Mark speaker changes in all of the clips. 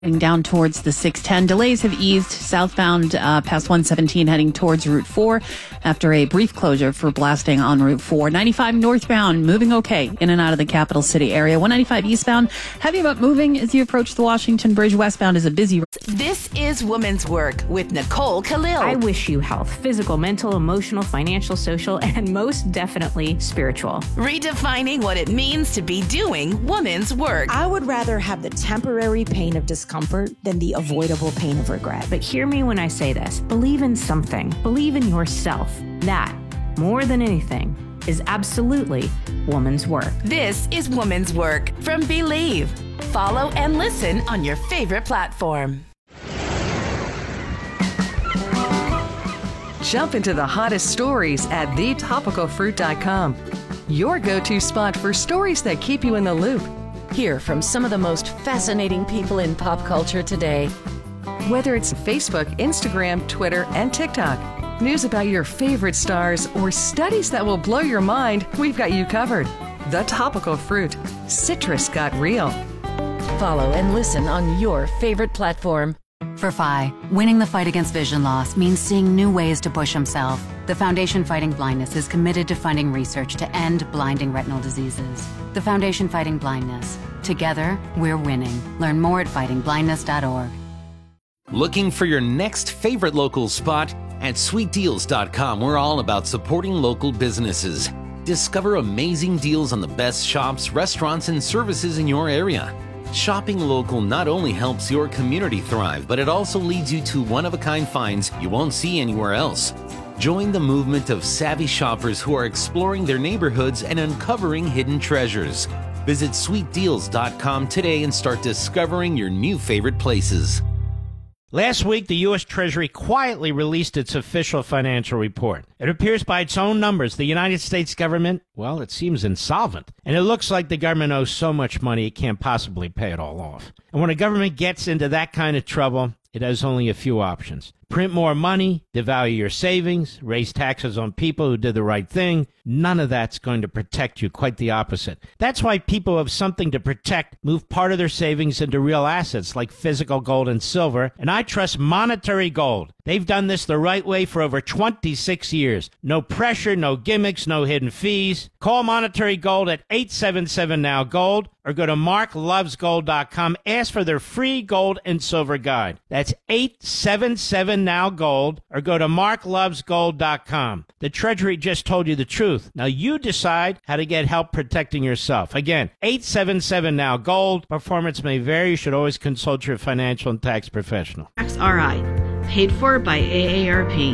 Speaker 1: Down towards the 610. Delays have eased southbound past 117 heading towards Route 4 after a brief closure for blasting on Route 4. 95 northbound moving okay in and out of the capital city area. 195 eastbound heavy but moving as you approach the Washington Bridge. Westbound is a busy.
Speaker 2: This is Women's Work with Nicole Khalil.
Speaker 3: I wish you health, physical, mental, emotional, financial, social, and most definitely spiritual.
Speaker 2: Redefining what it means to be doing women's work.
Speaker 4: I would rather have the temporary pain of discomfort than the avoidable pain of regret.
Speaker 3: But hear me when I say this. Believe in something. Believe in yourself. That, more than anything, is absolutely woman's work.
Speaker 2: This is Woman's Work from Believe. Follow and listen on your favorite platform.
Speaker 5: Jump into the hottest stories at thetopicalfruit.com. Your go-to spot for stories that keep you in the loop.
Speaker 6: Hear from some of the most fascinating people in pop culture today.
Speaker 5: Whether it's Facebook, Instagram, Twitter, and TikTok, news about your favorite stars, or studies that will blow your mind, we've got you covered. The Topical Fruit. Citrus got real.
Speaker 6: Follow and listen on your favorite platform.
Speaker 7: For Phi, winning the fight against vision loss means seeing new ways to push himself. The Foundation Fighting Blindness is committed to funding research to end blinding retinal diseases. The Foundation Fighting Blindness. Together, we're winning. Learn more at fightingblindness.org.
Speaker 8: Looking for your next favorite local spot? At sweetdeals.com, we're all about supporting local businesses. Discover amazing deals on the best shops, restaurants, and services in your area. Shopping local not only helps your community thrive, but it also leads you to one-of-a-kind finds you won't see anywhere else. Join the movement of savvy shoppers who are exploring their neighborhoods and uncovering hidden treasures. Visit sweetdeals.com today and start discovering your new favorite places.
Speaker 9: Last week, the U.S. Treasury quietly released its official financial report. It appears by its own numbers the United States government, well, it seems insolvent. And it looks like the government owes so much money it can't possibly pay it all off. And when a government gets into that kind of trouble, it has only a few options. Print more money, devalue your savings, raise taxes on people who did the right thing. None of that's going to protect you, quite the opposite. That's why people who have something to protect move part of their savings into real assets like physical gold and silver, and I trust Monetary Gold. They've done this the right way for over 26 years. No pressure, no gimmicks, no hidden fees. Call Monetary Gold at 877-NOW-GOLD or go to marklovesgold.com. Ask for their free gold and silver guide. That's 877-NOW-GOLD or go to marklovesgold.com. The Treasury just told you the truth. Now you decide how to get help protecting yourself. Again, 877-NOW-GOLD. Performance may vary. You should always consult your financial and tax professional.
Speaker 10: XRI, paid for by AARP.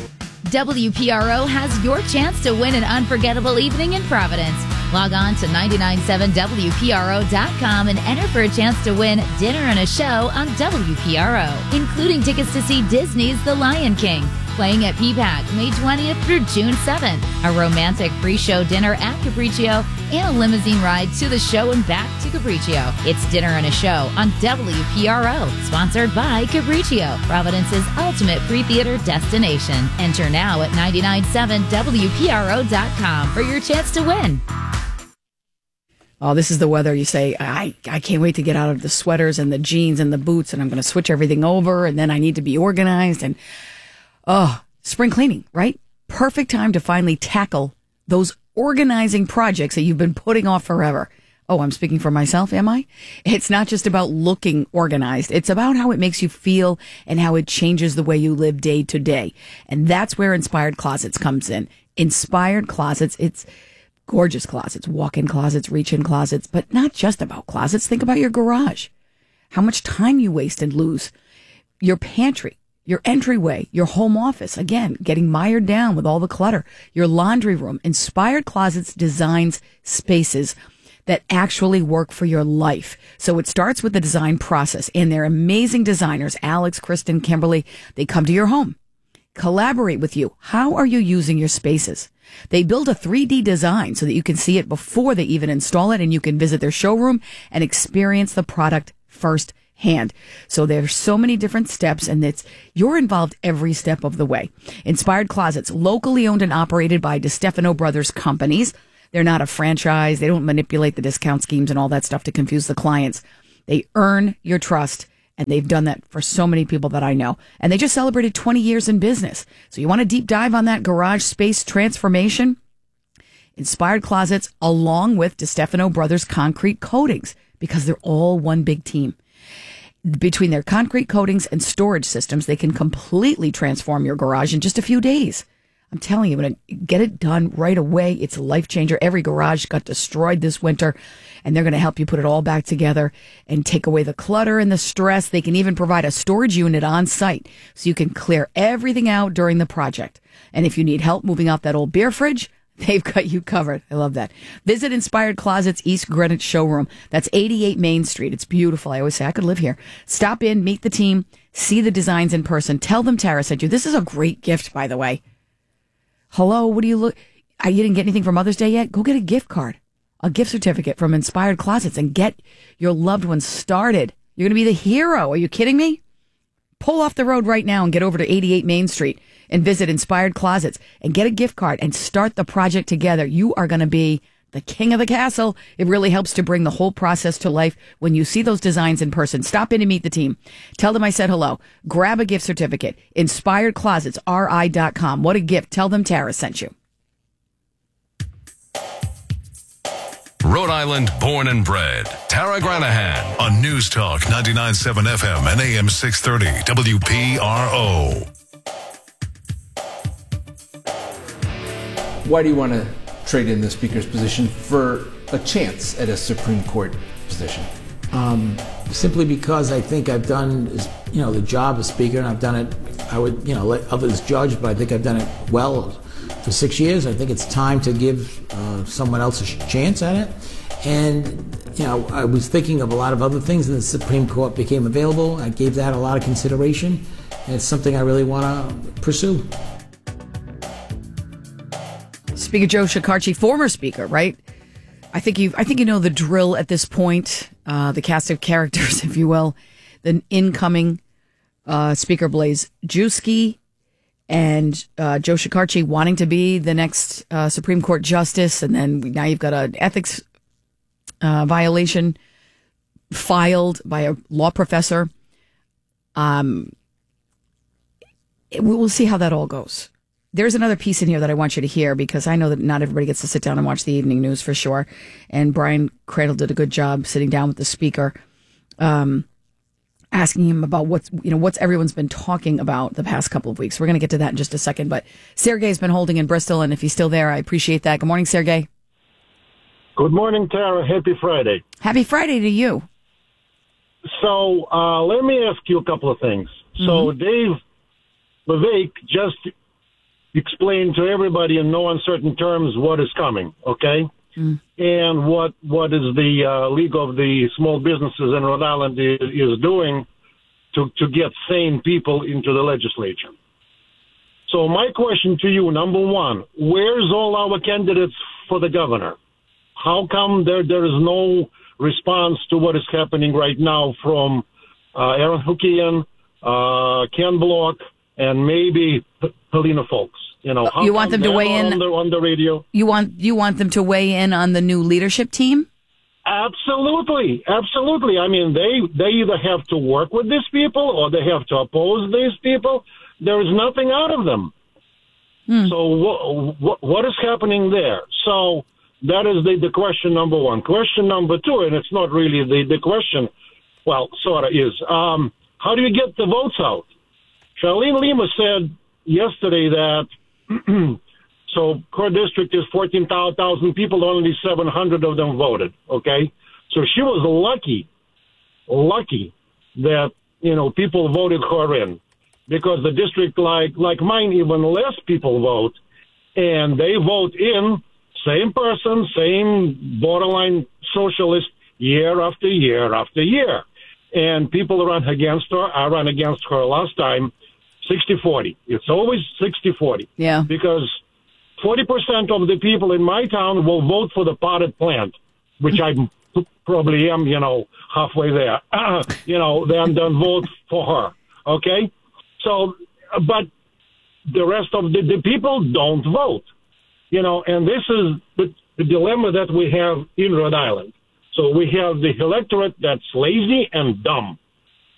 Speaker 11: WPRO has your chance to win an unforgettable evening in Providence. Log on to 997WPRO.com and enter for a chance to win dinner and a show on WPRO, including tickets to see Disney's The Lion King, playing at PPAC May 20th through June 7th, a romantic pre-show dinner at Capriccio, and a limousine ride to the show and back to Capriccio. It's Dinner and a Show on WPRO, sponsored by Capriccio, Providence's ultimate pre-theater destination. Enter now at 997WPRO.com for your chance to win.
Speaker 12: Oh, this is the weather. You say, I can't wait to get out of the sweaters and the jeans and the boots, and I'm going to switch everything over, and then I need to be organized. And, spring cleaning, right? Perfect time to finally tackle those organizing projects that you've been putting off forever. Oh, I'm speaking for myself, am I? It's not just about looking organized. It's about how it makes you feel and how it changes the way you live day to day. And that's where Inspired Closets comes in. Inspired Closets, it's gorgeous closets, walk-in closets, reach-in closets, but not just about closets. Think about your garage, how much time you waste and lose, your pantry, your entryway, your home office, again, getting mired down with all the clutter, your laundry room. Inspired Closets designs spaces that actually work for your life. So it starts with the design process, and they're amazing designers, Alex, Kristen, Kimberly. They come to your home, collaborate with you. How are you using your spaces? They build a 3D design so that you can see it before they even install it, and you can visit their showroom and experience the product firsthand. So there's so many different steps, and you're involved every step of the way. Inspired Closets, locally owned and operated by DeStefano Brothers companies. They're not a franchise. They don't manipulate the discount schemes and all that stuff to confuse the clients. They earn your trust, And they've done that for so many people that I know. And they just celebrated 20 years in business. So you want to deep dive on that garage space transformation? Inspired Closets, along with DeStefano Brothers Concrete Coatings, because they're all one big team. Between their concrete coatings and storage systems, they can completely transform your garage in just a few days. I'm telling you, when get it done right away, it's a life changer. Every garage got destroyed this winter, and they're going to help you put it all back together and take away the clutter and the stress. They can even provide a storage unit on site so you can clear everything out during the project. And if you need help moving out that old beer fridge, they've got you covered. I love that. Visit Inspired Closets East Greenwich showroom. That's 88 Main Street. It's beautiful. I always say I could live here. Stop in, meet the team, see the designs in person. Tell them Tara sent you. This is a great gift, by the way. Hello, what do you look? You didn't get anything for Mother's Day yet? Go get a gift card, a gift certificate from Inspired Closets, and get your loved ones started. You're going to be the hero. Are you kidding me? Pull off the road right now and get over to 88 Main Street and visit Inspired Closets and get a gift card and start the project together. You are going to be the king of the castle. It really helps to bring the whole process to life when you see those designs in person. Stop in and meet the team. Tell them I said hello. Grab a gift certificate. Inspired Closets, RI.com. What a gift. Tell them Tara sent you.
Speaker 13: Rhode Island born and bred. Tara Granahan on News Talk 99.7 FM and AM 630 WPRO.
Speaker 14: Why do you want to trade in the Speaker's position for a chance at a Supreme Court position?
Speaker 15: Simply because I think I've done, the job of Speaker, and I've done it, I would, let others judge, but I think I've done it well for 6 years. I think it's time to give someone else a chance at it. And, I was thinking of a lot of other things, and the Supreme Court became available. I gave that a lot of consideration, and it's something I really want to pursue.
Speaker 12: Speaker Joe Shekarchi, former Speaker, right? I think you know the drill at this point, the cast of characters, if you will. The incoming Speaker Blaise Juski and Joe Shekarchi wanting to be the next Supreme Court justice, and then now you've got an ethics violation filed by a law professor. We'll see how that all goes. There's another piece in here that I want you to hear, because I know that not everybody gets to sit down and watch the evening news for sure. And Brian Cradle did a good job sitting down with the speaker, asking him about what's everyone's been talking about the past couple of weeks. We're going to get to that in just a second. But Sergey's been holding in Bristol, and if he's still there, I appreciate that. Good morning, Sergey.
Speaker 16: Good morning, Tara. Happy Friday.
Speaker 12: Happy Friday to you.
Speaker 16: So let me ask you a couple of things. Mm-hmm. So Dave Vivek just explain to everybody in no uncertain terms what is coming, okay? And what is the League of the Small Businesses in Rhode Island is doing to get sane people into the legislature. So my question to you, number one, where's all our candidates for the governor? How come there is no response to what is happening right now from Aaron Hukian, Ken Block, and maybe Helena Folks?
Speaker 12: You want them to weigh in
Speaker 16: on the radio?
Speaker 12: You want them to weigh in on the new leadership team?
Speaker 16: Absolutely. I mean, they either have to work with these people or they have to oppose these people. There is nothing out of them. So what is happening there? So that is the question number one. Question number two, and it's not really the question, well, sort of is, how do you get the votes out? Charlene Lima said yesterday that so her district is 14,000 people, only 700 of them voted, okay? So she was lucky that, people voted her in, because the district like mine, even less people vote, and they vote in same person, same borderline socialist year after year after year. And people run against her. I ran against her last time. 60-40. It's always 60-40.
Speaker 12: Yeah.
Speaker 16: Because 40% of the people in my town will vote for the potted plant, which I probably am, halfway there. Then vote for her. Okay? So, but the rest of the people don't vote. And this is the dilemma that we have in Rhode Island. So we have the electorate that's lazy and dumb.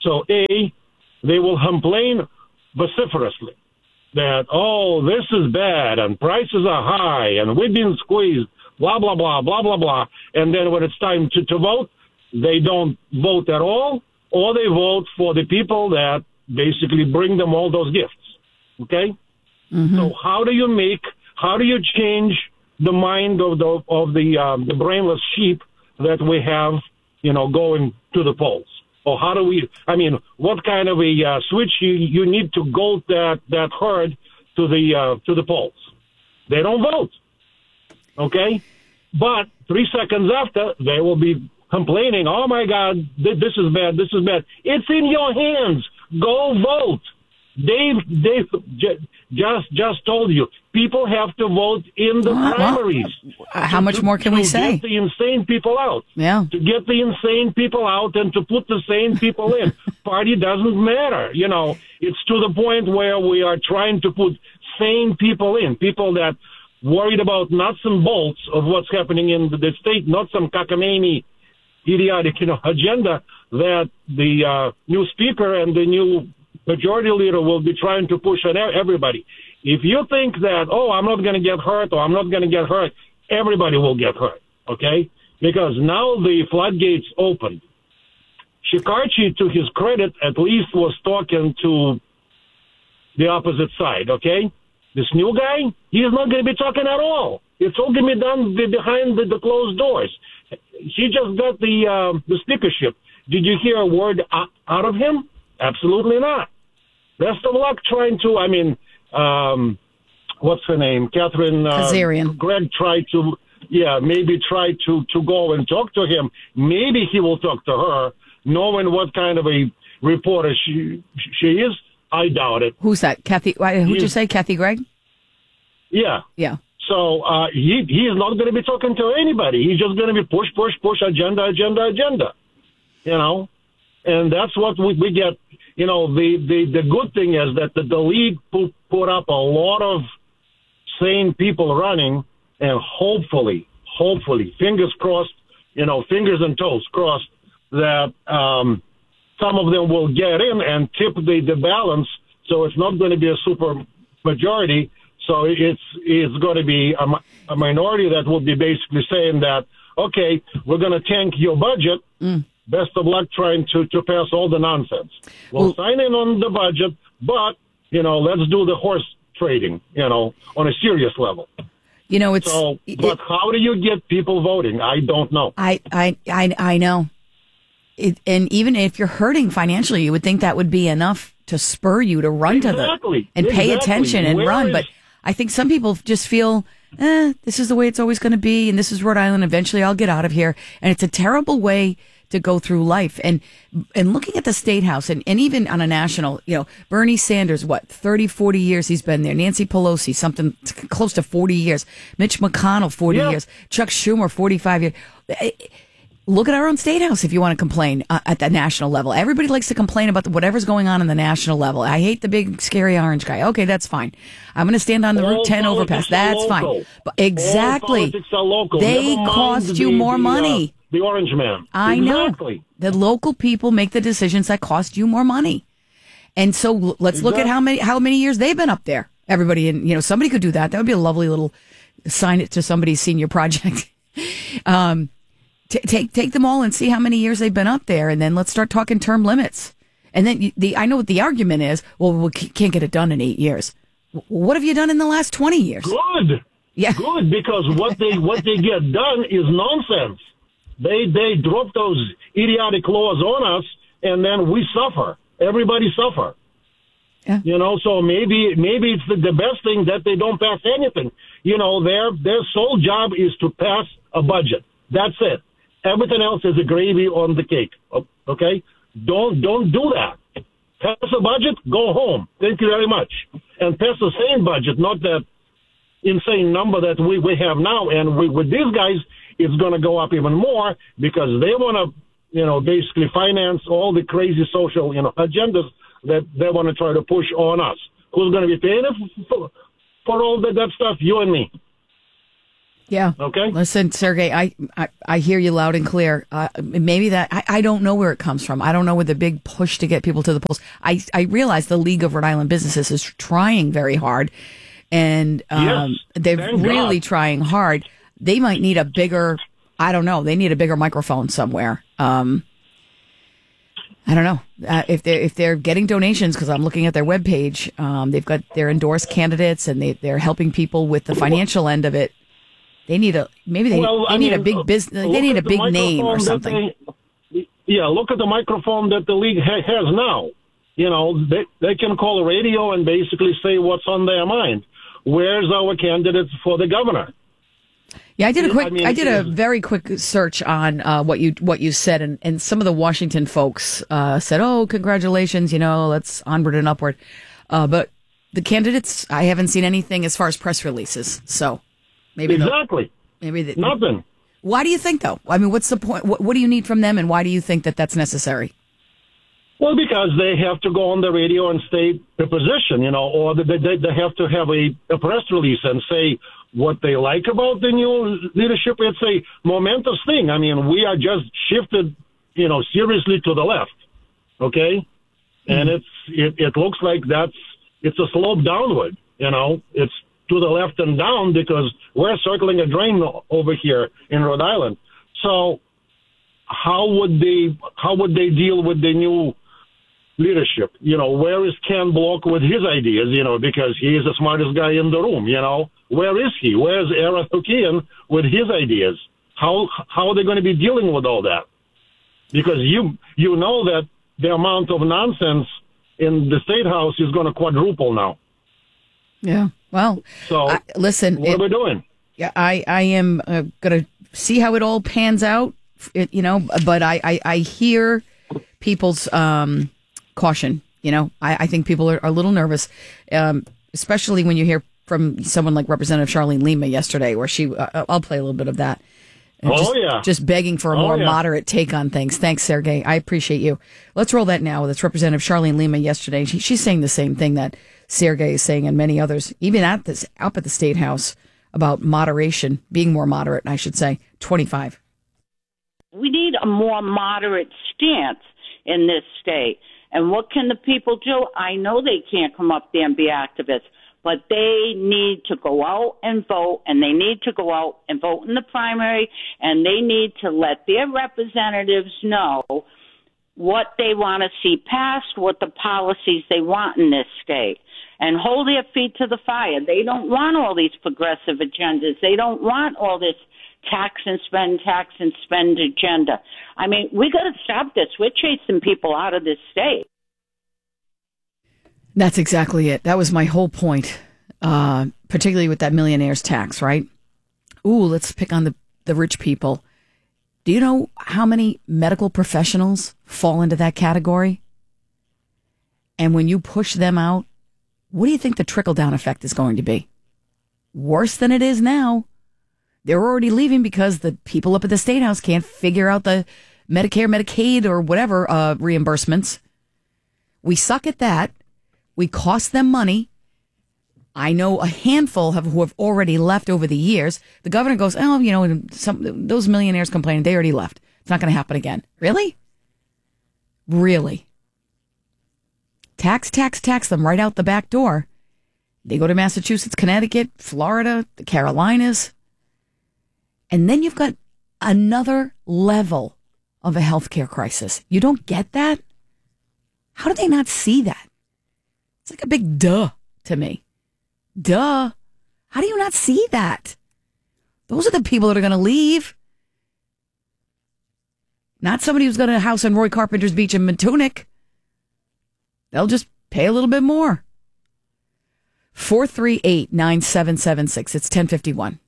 Speaker 16: So A, they will complain vociferously that, oh, this is bad and prices are high and we've been squeezed, blah, blah, blah, blah, blah, blah. And then when it's time to vote, they don't vote at all, or they vote for the people that basically bring them all those gifts. Okay? So how do you change the mind of the brainless sheep that we have, going to the polls? Or how do what kind of a switch you need to go that herd to the polls? They don't vote. Okay? But 3 seconds after, they will be complaining, oh my God, this is bad, this is bad. It's in your hands. Go vote. Dave just told you, people have to vote in the primaries.
Speaker 12: How much more can we say?
Speaker 16: To get the insane people out.
Speaker 12: Yeah.
Speaker 16: To get the insane people out and to put the sane people in. Party doesn't matter. It's to the point where we are trying to put sane people in. People that worried about nuts and bolts of what's happening in the state, not some cockamamie, idiotic, agenda that the new speaker and the new majority leader will be trying to push on everybody. If you think that, oh, I'm not going to get hurt or I'm not going to get hurt, everybody will get hurt, okay? Because now the floodgates opened. Shekarchi, to his credit, at least was talking to the opposite side, okay? This new guy, he's not going to be talking at all. It's all going to be done behind the closed doors. He just got the speakership. Did you hear a word out of him? Absolutely not. Best of luck trying to, what's her name? Catherine
Speaker 12: Kazarian.
Speaker 16: Greg tried to, maybe try to go and talk to him. Maybe he will talk to her, knowing what kind of a reporter she is. I doubt it.
Speaker 12: Who's that? Kathy? Who'd you say? Kathy Gregg?
Speaker 16: Yeah.
Speaker 12: Yeah.
Speaker 16: So he is not going to be talking to anybody. He's just going to be push, agenda. And that's what we get. The good thing is that the league put up a lot of sane people running, and hopefully, fingers crossed, fingers and toes crossed, that some of them will get in and tip the balance, so it's not going to be a super majority. So it's going to be a minority that will be basically saying that, okay, we're going to tank your budget. Best of luck trying to pass all the nonsense. We'll sign in on the budget, but, let's do the horse trading, on a serious level. But how do you get people voting? I don't know.
Speaker 12: I know. And even if you're hurting financially, you would think that would be enough to spur you to run to them and pay attention and run. But I think some people just feel, this is the way it's always going to be, and this is Rhode Island. Eventually I'll get out of here. And it's a terrible way to go through life. And looking at the State House and even on a national, Bernie Sanders, 30, 40 years he's been there. Nancy Pelosi, something close to 40 years. Mitch McConnell, 40 years. Chuck Schumer, 45 years. Look at our own State House if you want to complain at the national level. Everybody likes to complain about whatever's going on in the national level. I hate the big, scary orange guy. Okay, that's fine. I'm going to stand on the Route 10 overpass. That's fine. But exactly. They cost you more money.
Speaker 16: The orange man.
Speaker 12: I know. The local people make the decisions that cost you more money. And so let's look at how many years they've been up there. Everybody, and somebody could do that. That would be a lovely little sign it to somebody's senior project. Take them all and see how many years they've been up there, and then let's start talking term limits. And then I know what the argument is. Well, we can't get it done in 8 years. What have you done in the last 20 years?
Speaker 16: Good.
Speaker 12: Yeah.
Speaker 16: Good, because what they get done is nonsense. They drop those idiotic laws on us, and then we suffer. Everybody suffer.
Speaker 12: Yeah.
Speaker 16: So maybe it's the best thing that they don't pass anything. Their sole job is to pass a budget. That's it. Everything else is a gravy on the cake. Okay? Don't do that. Pass a budget, go home. Thank you very much. And pass the same budget, not that insane number that we have now. And with these guys, it's going to go up even more because they want to, basically finance all the crazy social, agendas that they want to try to push on us. Who's going to be paying for all that stuff? You and me.
Speaker 12: Yeah.
Speaker 16: Okay.
Speaker 12: Listen, Sergey, I hear you loud and clear. Maybe that I don't know where it comes from. I don't know where the big push to get people to the polls. I realize the League of Rhode Island Businesses is trying very hard, and they're really trying hard. They might need a bigger. I don't know. They need a bigger microphone somewhere. I don't know if they're getting donations, because I'm looking at their webpage. They've got their endorsed candidates, and they're helping people with the financial end of it. They need a need a big business. They need a big name or something.
Speaker 16: Look at the microphone that the league has now. You know, they can call a radio and basically say what's on their mind. Where's our candidates for the governor?
Speaker 12: Yeah, I did a very quick search on what you said, and some of the Washington folks said, "Oh, congratulations! You know, let's onward and upward." But the candidates, I haven't seen anything as far as press releases. So maybe
Speaker 16: nothing.
Speaker 12: Why do you think, though? I mean, what's the point? What do you need from them, and why do you think that that's necessary?
Speaker 16: Well, because they have to go on the radio and state the position, you know, or they have to have a press release and say what they like about the new leadership. It's a momentous thing. I mean, we are just shifted, you know, seriously to the left, okay? And it looks like it's a slope downward, you know. It's to the left and down because we're circling a drain over here in Rhode Island. So how would they deal with the new leadership? You know, where is Ken Block with his ideas, you know, because he is the smartest guy in the room, you know? Where is he? Where's Aaron Hukian with his ideas? How are they going to be dealing with all that? Because you know that the amount of nonsense in the State House is going to quadruple now.
Speaker 12: Yeah. Well,
Speaker 16: so
Speaker 12: listen,
Speaker 16: what are we doing?
Speaker 12: Yeah, I am going to see how it all pans out, you know, but I hear people's caution. You know, I think people are a little nervous, especially when you hear from someone like Representative Charlene Lima yesterday, where I'll play a little bit of that. Just begging for a more moderate take on things. Thanks, Sergey. I appreciate you. Let's roll that now. That's Representative Charlene Lima yesterday. She's saying the same thing that Sergey is saying, and many others, even up at the State House, about moderation, being more moderate, I should say. 25.
Speaker 17: We need a more moderate stance in this state. And what can the people do? I know they can't come up there and be activists, but they need to go out and vote, and they need to go out and vote in the primary, and they need to let their representatives know what they want to see passed, what the policies they want in this state, and hold their feet to the fire. They don't want all these progressive agendas. They don't want all this tax and spend agenda. I mean, we got to stop this. We're chasing people out of this state.
Speaker 12: That's exactly it. That was my whole point, particularly with that millionaire's tax, right? Ooh, let's pick on the rich people. Do you know how many medical professionals fall into that category? And when you push them out, what do you think the trickle-down effect is going to be? Worse than it is now. They're already leaving because the people up at the State House can't figure out the Medicare, Medicaid, or whatever reimbursements. We suck at that. We cost them money. I know a handful who have already left over the years. The governor goes, oh, you know, those millionaires complaining, they already left. It's not going to happen again. Really? Really? Tax them right out the back door. They go to Massachusetts, Connecticut, Florida, the Carolinas. And then you've got another level of a healthcare crisis. You don't get that? How do they not see that? It's like a big duh to me. Duh. How do you not see that? Those are the people that are going to leave. Not somebody who's got a house on Roy Carpenter's Beach in Matunic. They'll just pay a little bit more. 438-9776. It's 1051.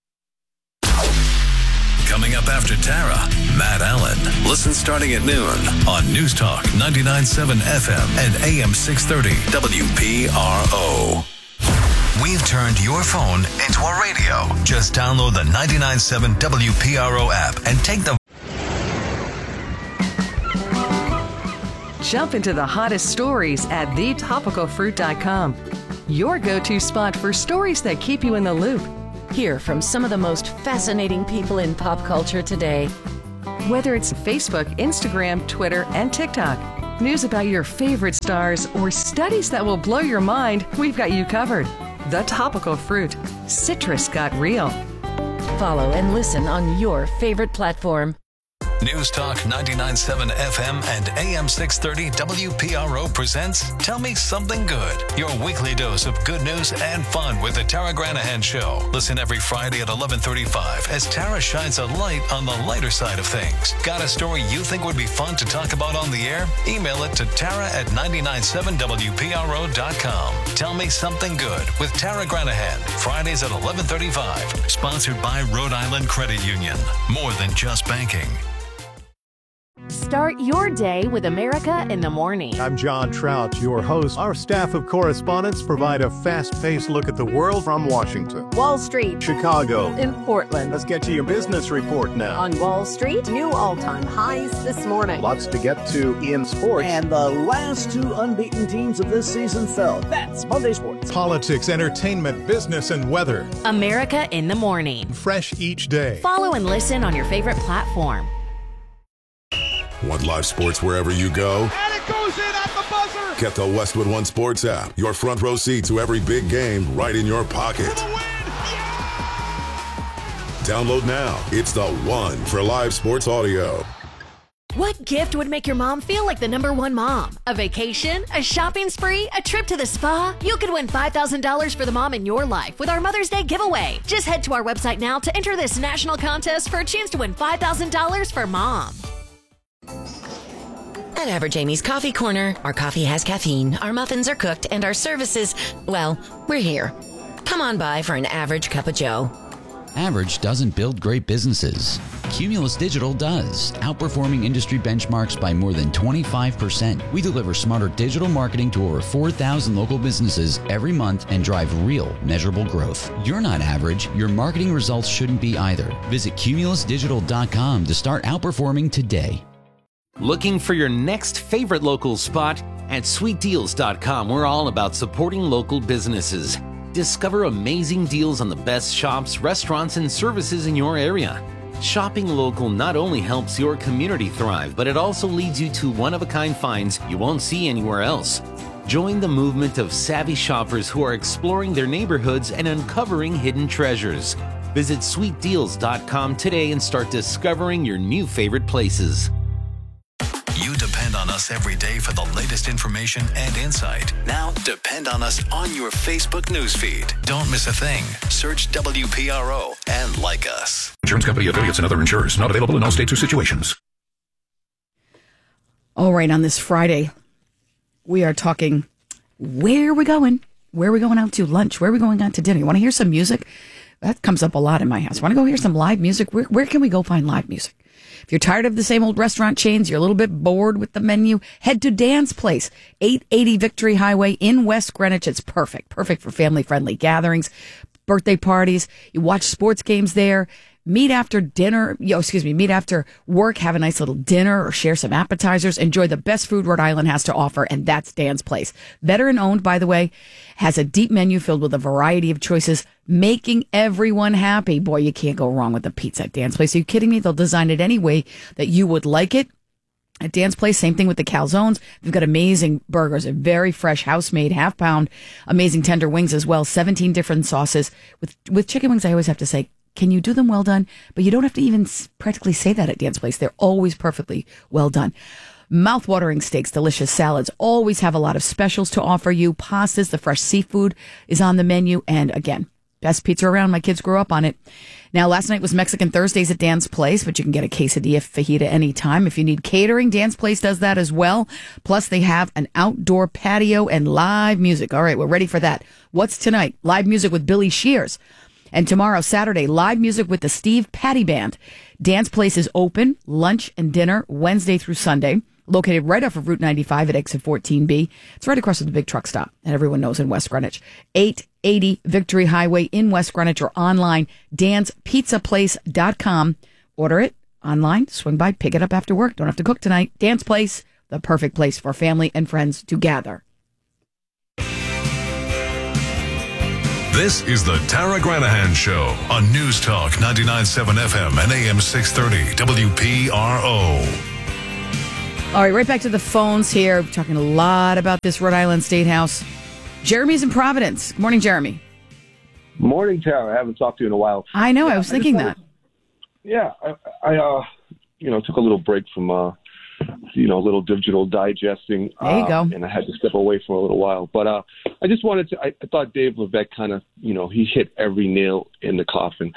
Speaker 13: Coming up after Tara, Matt Allen. Listen starting at noon on News Talk 99.7 FM and AM 630 WPRO. We've turned your phone into a radio. Just download the 99.7 WPRO app and take the...
Speaker 5: Jump into the hottest stories at thetopicalfruit.com. Your go-to spot for stories that keep you in the loop.
Speaker 6: Hear from some of the most fascinating people in pop culture today.
Speaker 5: Whether it's Facebook, Instagram, Twitter, and TikTok, news about your favorite stars, or studies that will blow your mind, we've got you covered. The Topical Fruit. Citrus got real.
Speaker 6: Follow and listen on your favorite platform.
Speaker 13: News Talk 99.7 FM and AM 630 WPRO presents Tell Me Something Good, your weekly dose of good news and fun with the Tara Granahan Show. Listen every Friday at 11:35 as Tara shines a light on the lighter side of things. Got a story you think would be fun to talk about on the air? Email it to tara@997wpro.com. Tell Me Something Good with Tara Granahan, Fridays at 11:35. Sponsored by Rhode Island Credit Union. More than just banking.
Speaker 18: Start your day with America in the Morning.
Speaker 19: I'm John Trout, your host. Our staff of correspondents provide a fast-paced look at the world from Washington,
Speaker 18: Wall Street,
Speaker 19: Chicago,
Speaker 18: in Portland.
Speaker 19: Let's get to your business report now.
Speaker 18: On Wall Street, new all-time highs this morning.
Speaker 19: Lots to get to in sports.
Speaker 20: And the last two unbeaten teams of this season fell. That's Monday Sports.
Speaker 19: Politics, entertainment, business, and weather.
Speaker 18: America in the Morning.
Speaker 19: Fresh each day.
Speaker 18: Follow and listen on your favorite platform.
Speaker 21: Want live sports wherever you go?
Speaker 22: And it goes in at the buzzer!
Speaker 21: Get the Westwood One Sports app. Your front row seat to every big game right in your pocket. Download now. It's the one for live sports audio.
Speaker 18: What gift would make your mom feel like the #1 mom? A vacation? A shopping spree? A trip to the spa? You could win $5,000 for the mom in your life with our Mother's Day giveaway. Just head to our website now to enter this national contest for a chance to win $5,000 for mom.
Speaker 6: At Average Amy's Coffee Corner, our coffee has caffeine, our muffins are cooked, and our services, well, we're here. Come on by for an average cup of joe.
Speaker 23: Average doesn't build great businesses. Cumulus Digital does, outperforming industry benchmarks by more than 25%. We deliver smarter digital marketing to over 4,000 local businesses every month and drive real, measurable growth. You're not average. Your marketing results shouldn't be either. Visit cumulusdigital.com to start outperforming today.
Speaker 8: Looking for your next favorite local spot? At sweetdeals.com, we're all about supporting local businesses. Discover amazing deals on the best shops, restaurants, and services in your area. Shopping local not only helps your community thrive, but it also leads you to one-of-a-kind finds you won't see anywhere else. Join the movement of savvy shoppers who are exploring their neighborhoods and uncovering hidden treasures. Visit sweetdeals.com today and start discovering your new favorite places.
Speaker 13: You depend on us every day for the latest information and insight. Now, depend on us on your Facebook newsfeed. Don't miss a thing. Search WPRO and like us.
Speaker 24: Insurance company affiliates and other insurers. Not available in all states or situations.
Speaker 12: All right, on this Friday, we are talking, where are we going? Where are we going out to lunch? Where are we going out to dinner? You want to hear some music? That comes up a lot in my house. Want to go hear some live music? Where can we go find live music? If you're tired of the same old restaurant chains, you're a little bit bored with the menu, head to Dan's Place, 880 Victory Highway in West Greenwich. It's perfect for family-friendly gatherings, birthday parties. You watch sports games there. Meet after work, have a nice little dinner or share some appetizers. Enjoy the best food Rhode Island has to offer, and that's Dan's Place. Veteran owned, by the way, has a deep menu filled with a variety of choices, making everyone happy. Boy, you can't go wrong with the pizza at Dan's Place. Are you kidding me? They'll design it any way that you would like it. At Dan's Place, same thing with the calzones. They've got amazing burgers, a very fresh, house-made, half-pound, amazing tender wings as well, 17 different sauces. With chicken wings, I always have to say, can you do them well done? But you don't have to even practically say that at Dan's Place. They're always perfectly well done. Mouth-watering steaks, delicious salads, always have a lot of specials to offer you. Pastas, the fresh seafood is on the menu. And again, best pizza around. My kids grew up on it. Now, last night was Mexican Thursdays at Dan's Place, but you can get a quesadilla, fajita anytime. If you need catering, Dan's Place does that as well. Plus, they have an outdoor patio and live music. All right, we're ready for that. What's tonight? Live music with Billy Shears. And tomorrow, Saturday, live music with the Steve Patty Band. Dan's Place is open, lunch and dinner, Wednesday through Sunday. Located right off of Route 95 at exit 14B. It's right across from the big truck stop that everyone knows in West Greenwich. 880 Victory Highway in West Greenwich, or online, danspizzaplace.com. Order it online, swing by, pick it up after work. Don't have to cook tonight. Dan's Place, the perfect place for family and friends to gather.
Speaker 13: This is the Tara Granahan Show on News Talk 99.7 FM and AM 630 WPRO.
Speaker 12: All right, right back to the phones here. We're talking a lot about this Rhode Island State House. Jeremy's in Providence. Good morning, Jeremy.
Speaker 1: Morning, Tara. I haven't talked to you in a while.
Speaker 12: I know. I was thinking that.
Speaker 1: Yeah, I took a little break from, a little digital digesting.
Speaker 12: There you go.
Speaker 1: And I had to step away for a little while. But I just wanted to, I thought Dave Levesque kind of, he hit every nail in the coffin.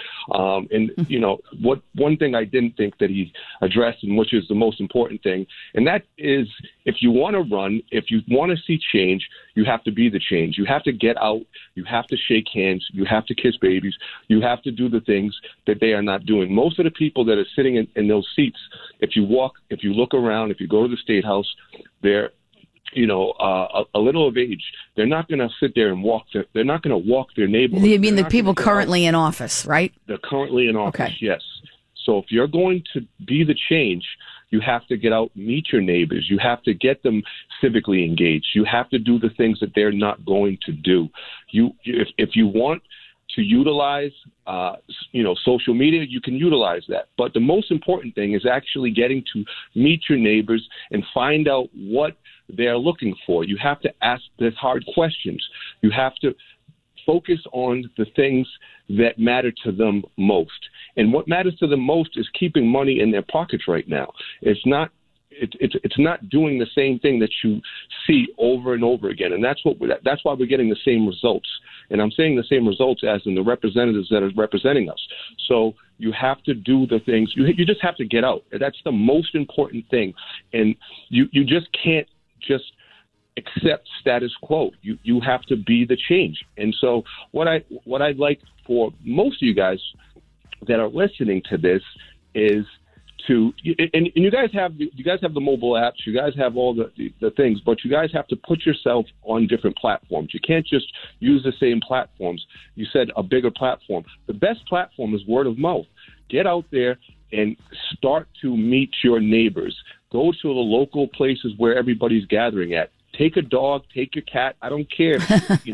Speaker 1: One thing I didn't think that he addressed, and which is the most important thing, and that is if you want to run, if you want to see change, you have to be the change. You have to get out. You have to shake hands. You have to kiss babies. You have to do the things that they are not doing. Most of the people that are sitting in those seats, if you look around, if you go to the State House, they're a little of age. They're not going to sit there and they're not going to walk their neighborhood.
Speaker 12: You mean the people currently in office, right?
Speaker 1: They're currently in office,
Speaker 12: okay.
Speaker 1: Yes. So if you're going to be the change, you have to get out, meet your neighbors. You have to get them civically engaged. You have to do the things that they're not going to do. If you want to utilize, social media, you can utilize that. But the most important thing is actually getting to meet your neighbors and find out what they're looking for. You have to ask the hard questions. You have to focus on the things that matter to them most. And what matters to them most is keeping money in their pockets right now. It's not doing the same thing that you see over and over again. And that's why we're getting the same results. And I'm saying the same results as in the representatives that are representing us. So you have to do the things. You just have to get out. That's the most important thing. And you just can't just accept status quo. You have to be the change. And so what I'd like for most of you guys that are listening to this is to, and you guys have the mobile apps, you guys have all the things, but you guys have to put yourself on different platforms. You can't just use the same platforms. You said a bigger platform. The best platform is word of mouth. Get out there and start to meet your neighbors. Go to the local places where everybody's gathering at. Take a dog, take your cat. I don't care. If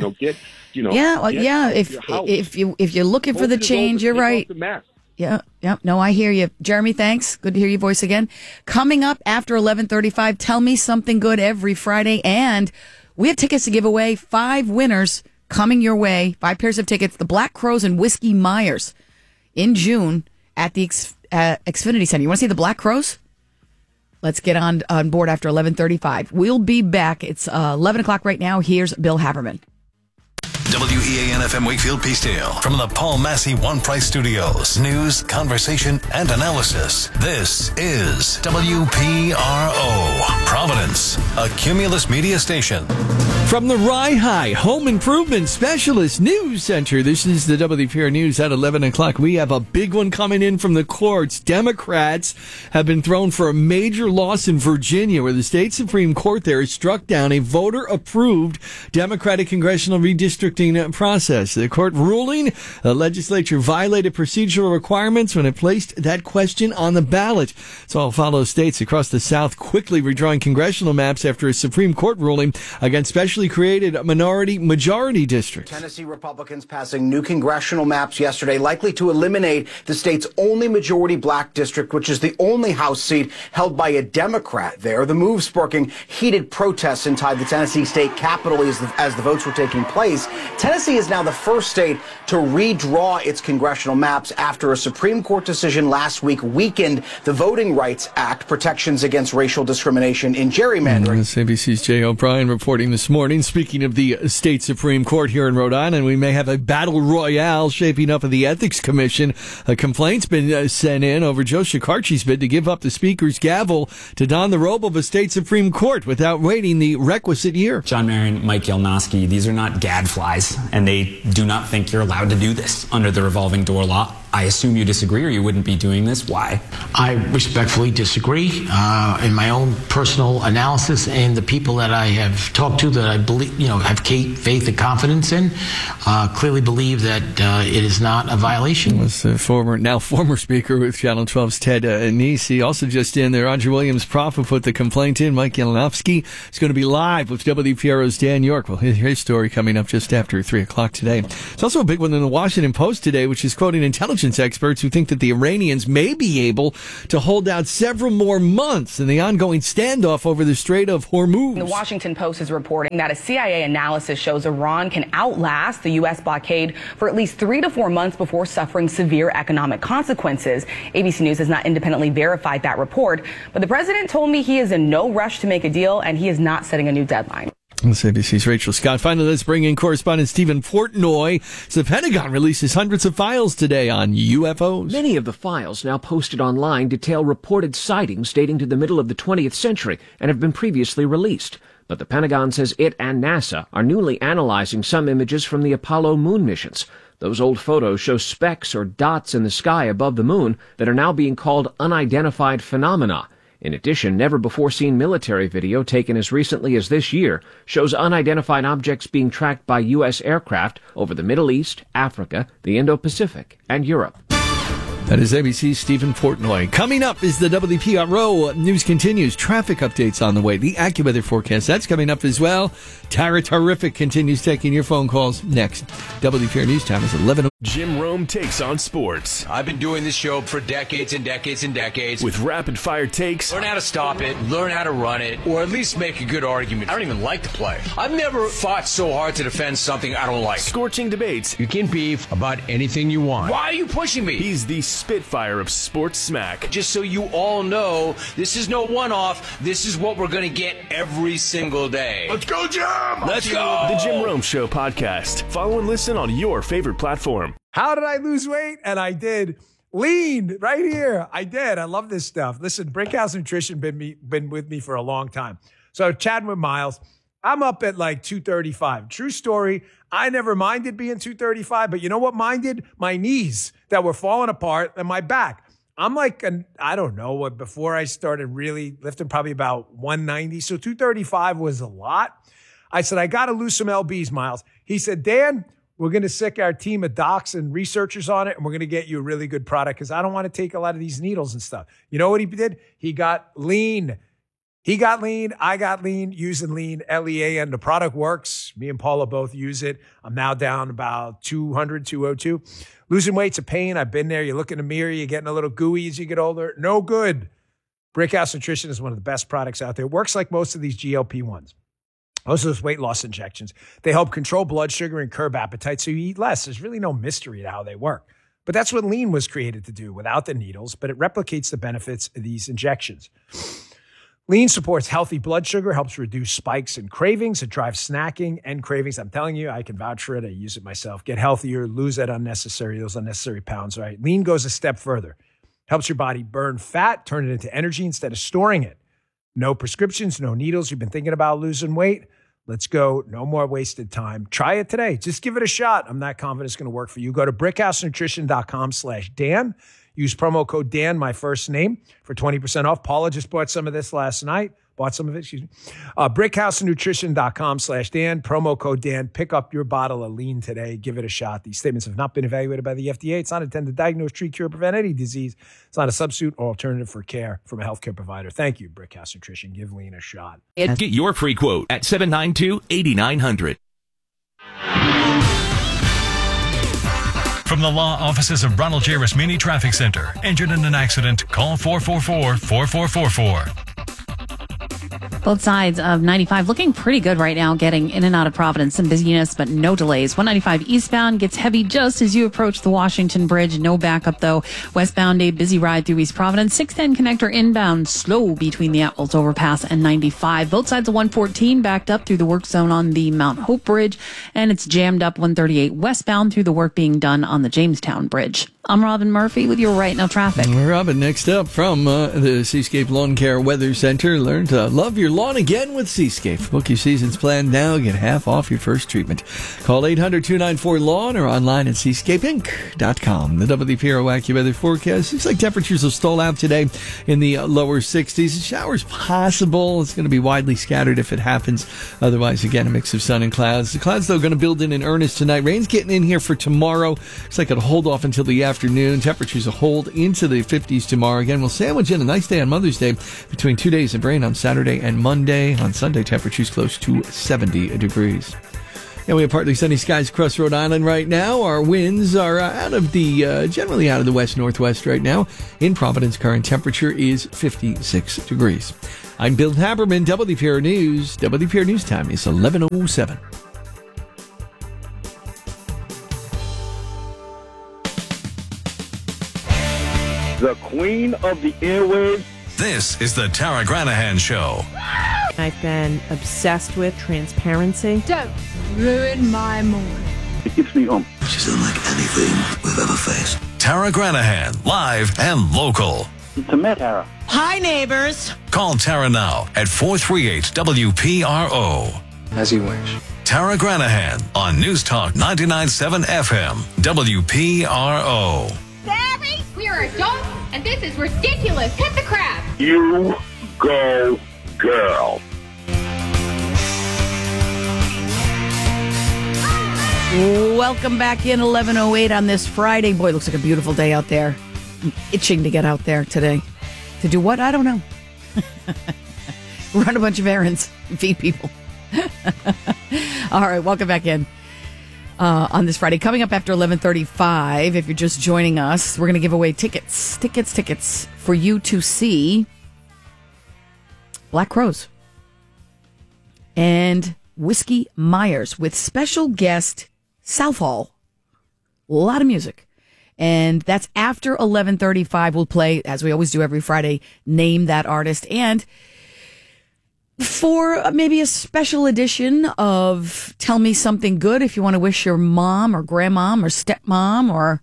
Speaker 1: you're looking for the change, you're right. Yeah. No, I hear you, Jeremy. Thanks. Good to hear your voice again. Coming up after 11:35, Tell Me Something Good every Friday, and we have tickets to give away. 5 winners coming your way. 5 pairs of tickets. The Black Crows and Whiskey Myers in June at the Xfinity Center. You want to see the Black Crows? Let's get on board after 11:35. We'll be back. It's 11 o'clock right now. Here's Bill Haberman.
Speaker 13: WEAN-FM Wakefield Peacedale from the Paul Massey One Price Studios. News, conversation, and analysis. This is WPRO, Providence, a Cumulus media station.
Speaker 2: From the Rye High Home Improvement Specialist News Center, this is the WPR News at 11 o'clock. We have a big one coming in from the courts. Democrats have been thrown for a major loss in Virginia, where the state Supreme Court there has struck down a voter-approved Democratic congressional redistricting process. The court ruling the legislature violated procedural requirements when it placed that question on the ballot. So I'll follow states across the South quickly redrawing congressional maps after a Supreme Court ruling against specially created minority-majority districts.
Speaker 3: Tennessee Republicans passing new congressional maps yesterday, likely to eliminate the state's only majority black district, which is the only House seat held by a Democrat there. The move sparking heated protests inside the Tennessee state capitol as the votes were taking place. Tennessee is now the first state to redraw its congressional maps after a Supreme Court decision last week weakened the Voting Rights Act, protections against racial discrimination in gerrymandering.
Speaker 2: ABC's Jay O'Brien reporting this morning. Speaking of the state Supreme Court here in Rhode Island, we may have a battle royale shaping up at the Ethics Commission. A complaint's been sent in over Joe Shekarchi's bid to give up the Speaker's gavel to don the robe of a state Supreme Court without waiting the requisite year.
Speaker 4: John Marion, Mike Yelnowski, these are not gadflies, and they do not think you're allowed to do this under the revolving door law. I assume you disagree or you wouldn't be doing this. Why?
Speaker 15: I respectfully disagree. In my own personal analysis and the people that I have talked to that I believe, have faith and confidence in, clearly believe that it is not a violation.
Speaker 2: Was the former speaker with Channel 12's Ted Nesi. Also just in there, Roger Williams' prof who put the complaint in, Mike Yalanowski, is going to be live with WPRO's Dan York. Well, his story coming up just after 3 o'clock today. It's also a big one in the Washington Post today, which is quoting intelligence experts who think that the Iranians may be able to hold out several more months in the ongoing standoff over the Strait of Hormuz.
Speaker 7: The Washington Post is reporting that a CIA analysis shows Iran can outlast the U.S. blockade for at least 3 to 4 months before suffering severe economic consequences. ABC News has not independently verified that report, but the president told me he is in no rush to make a deal and he is not setting a new deadline.
Speaker 2: That's ABC's Rachel Scott. Finally, let's bring in correspondent Stephen Portnoy. The Pentagon releases hundreds of files today on UFOs.
Speaker 9: Many of the files now posted online detail reported sightings dating to the middle of the 20th century and have been previously released. But the Pentagon says it and NASA are newly analyzing some images from the Apollo moon missions. Those old photos show specks or dots in the sky above the moon that are now being called unidentified phenomena. In addition, never-before-seen military video taken as recently as this year shows unidentified objects being tracked by U.S. aircraft over the Middle East, Africa, the Indo-Pacific, and Europe.
Speaker 2: That is ABC's Stephen Portnoy. Coming up is the WPRO News Continues. Traffic updates on the way. The AccuWeather forecast, that's coming up as well. Tara Terrific continues taking your phone calls next. WPRO News Time is 11.
Speaker 10: Jim Rome takes on sports.
Speaker 25: I've been doing this show for decades and decades and decades.
Speaker 10: With rapid-fire takes.
Speaker 25: Learn how to stop it, learn how to run it, or at least make a good argument. I don't even like the play. I've never fought so hard to defend something I don't like.
Speaker 10: Scorching debates.
Speaker 25: You can beef about anything you want. Why are you pushing me?
Speaker 10: He's the spitfire of sports smack.
Speaker 25: Just so you all know, this is no one-off. This is what we're going to get every single day.
Speaker 10: Let's go, Jim!
Speaker 25: Let's go!
Speaker 10: The Jim Rome Show podcast. Follow and listen on your favorite platform.
Speaker 26: How did I lose weight? And I did. Lean right here. I did. I love this stuff. Listen, Brickhouse Nutrition been with me for a long time. So chatting with Miles, I'm up at like 235. True story. I never minded being 235, but you know what minded? My knees that were falling apart and my back. I'm like, I don't know what, before I started really lifting, probably about 190. So 235 was a lot. I said, I got to lose some LBs, Miles. He said, Dan, we're going to sick our team of docs and researchers on it, and we're going to get you a really good product because I don't want to take a lot of these needles and stuff. You know what he did? He got lean. He got lean. I got lean using lean, LEAN. The product works. Me and Paula both use it. I'm now down about 200, 202. Losing weight's a pain. I've been there. You look in the mirror. You're getting a little gooey as you get older. No good. Brickhouse Nutrition is one of the best products out there. It works like most of these GLP-1s. Most of those weight loss injections, they help control blood sugar and curb appetite so you eat less. There's really no mystery to how they work. But that's what lean was created to do without the needles, but it replicates the benefits of these injections. Lean supports healthy blood sugar, helps reduce spikes and cravings. It drives snacking and cravings. I'm telling you, I can vouch for it. I use it myself. Get healthier, lose those unnecessary pounds, right? Lean goes a step further. Helps your body burn fat, turn it into energy instead of storing it. No prescriptions, no needles. You've been thinking about losing weight? Let's go. No more wasted time. Try it today. Just give it a shot. I'm not confident it's going to work for you. Go to brickhousenutrition.com/Dan. Use promo code Dan, my first name, for 20% off. Paula just bought some of this last night. Brickhousenutrition.com/Dan. Promo code Dan. Pick up your bottle of lean today. Give it a shot. These statements have not been evaluated by the FDA. It's not intended to diagnose, treat, cure, prevent any disease. It's not a substitute or alternative for care from a healthcare provider. Thank you, Brickhouse Nutrition. Give lean a shot.
Speaker 27: Get your free quote at 792-8900.
Speaker 28: From the law offices of Ronald J. Rasmini Traffic Center. Injured in an accident? Call 444-4444.
Speaker 29: Both sides of 95 looking pretty good right now, getting in and out of Providence. Some busyness, but no delays. 195 eastbound gets heavy just as you approach the Washington Bridge. No backup, though. Westbound, a busy ride through East Providence. 610 connector inbound, slow between the Atwells Overpass and 95. Both sides of 114 backed up through the work zone on the Mount Hope Bridge. And it's jammed up 138 westbound through the work being done on the Jamestown Bridge. I'm Robin Murphy with your Right Now traffic.
Speaker 2: Robin, next up from the Seascape Lawn Care Weather Center. Learn to love your lawn again with Seascape. Book your season's plan now. Get half off your first treatment. Call 800-294-LAWN or online at seascapeinc.com. The WPRO AccuWeather forecast. Looks like temperatures will stall out today in the lower 60s. Showers possible. It's going to be widely scattered if it happens. Otherwise, again, a mix of sun and clouds. The clouds, though, going to build in earnest tonight. Rain's getting in here for tomorrow. Looks like it'll hold off until the afternoon. Temperatures will hold into the 50s tomorrow. Again, we'll sandwich in a nice day on Mother's Day between 2 days of rain on Saturday and Monday. On Sunday, temperatures close to 70 degrees. And we have partly sunny skies across Rhode Island right now. Our winds are generally out of the west-northwest right now. In Providence, current temperature is 56 degrees. I'm Bill Haberman, WPR News. WPR News time is 11:07.
Speaker 5: The queen of the airwaves.
Speaker 13: This is the Tara Granahan Show.
Speaker 11: I've been obsessed with transparency.
Speaker 14: Don't ruin my morning.
Speaker 5: It keeps me home.
Speaker 13: She's unlike anything we've ever faced. Tara Granahan, live and local.
Speaker 5: It's a met, Tara.
Speaker 14: Hi, neighbors.
Speaker 13: Call Tara now at 438-WPRO.
Speaker 16: As you wish.
Speaker 13: Tara Granahan on News Talk 99.7 FM, WPRO.
Speaker 17: Barry, we are adults, and this is ridiculous. Cut the crap.
Speaker 5: You go, girl.
Speaker 12: Welcome back in 11:08 on this Friday. Boy, it looks like a beautiful day out there. I'm itching to get out there today. To do what? I don't know. Run a bunch of errands and feed people. All right, welcome back in on this Friday. Coming up after 11:35, if you're just joining us, we're going to give away tickets for you to see Black Crowes and Whiskey Myers with special guest Southall. A lot of music. And that's after 11:35. We'll play, as we always do every Friday, Name That Artist. And for maybe a special edition of Tell Me Something Good, if you want to wish your mom or grandmom or stepmom or